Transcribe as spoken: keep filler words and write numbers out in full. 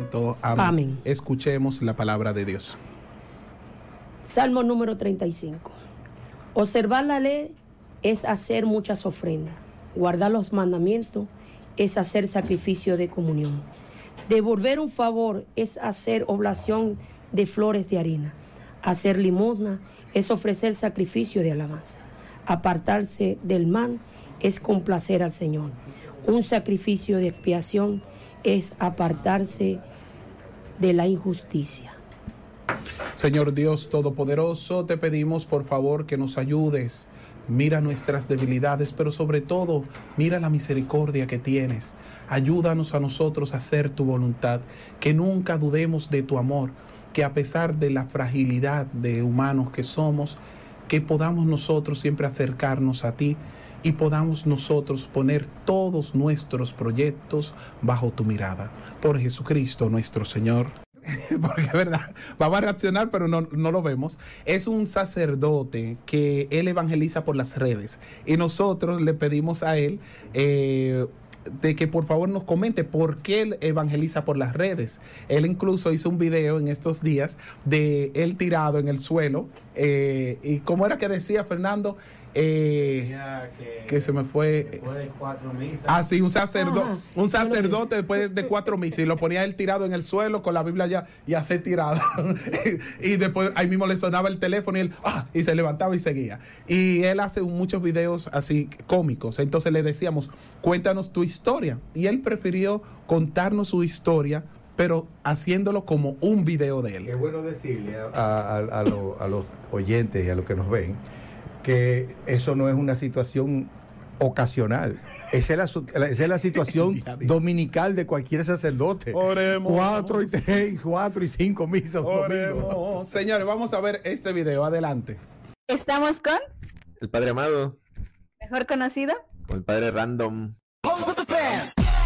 Santo. Amén. Amén. Escuchemos la palabra de Dios. Salmo número treinta y cinco. Observar la ley es hacer muchas ofrendas. Guardar los mandamientos es hacer sacrificio de comunión. Devolver un favor es hacer oblación de flores de harina. Hacer limosna es ofrecer sacrificio de alabanza. Apartarse del mal es complacer al Señor. Un sacrificio de expiación es apartarse de la injusticia. Señor Dios Todopoderoso, te pedimos por favor que nos ayudes. Mira nuestras debilidades, pero sobre todo, mira la misericordia que tienes. Ayúdanos a nosotros a hacer tu voluntad, que nunca dudemos de tu amor, que a pesar de la fragilidad de humanos que somos, que podamos nosotros siempre acercarnos a ti y podamos nosotros poner todos nuestros proyectos bajo tu mirada. Por Jesucristo nuestro Señor. Porque es verdad, vamos a reaccionar, pero no, no lo vemos. Es un sacerdote que él evangeliza por las redes y nosotros le pedimos a él eh, de que por favor nos comente por qué él evangeliza por las redes. Él incluso hizo un video en estos días de él tirado en el suelo eh, y cómo era que decía Fernando, Eh, que, que se me fue después de cuatro misas. Ah, sí, un sacerdote, un sacerdote después de cuatro misas y lo ponía él tirado en el suelo con la Biblia ya y así tirado y, y después ahí mismo le sonaba el teléfono y él ah, y se levantaba y seguía. Y él hace muchos videos así cómicos, entonces le decíamos, cuéntanos tu historia, y él prefirió contarnos su historia, pero haciéndolo como un video de él. Qué bueno decirle a, a, a, lo, a los oyentes y a los que nos ven que eso no es una situación ocasional. Esa es la, esa es la situación dominical de cualquier sacerdote. Oremos. Cuatro y tres, cuatro y cinco misas. Oremos. Señores, vamos a ver este video. Adelante. Estamos con el Padre Amado, mejor conocido con el Padre Random. Pose with the fans.